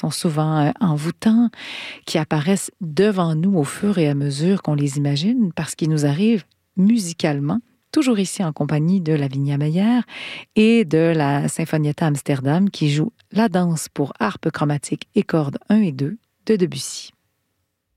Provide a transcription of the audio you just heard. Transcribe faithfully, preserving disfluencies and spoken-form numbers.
sont souvent euh, envoûtants, qui apparaissent devant nous au fur et à mesure qu'on les imagine, parce qu'ils nous arrivent musicalement, toujours ici en compagnie de Lavinia Meyer et de la Sinfonietta Amsterdam qui joue la danse pour harpe chromatique et cordes un et deux de Debussy.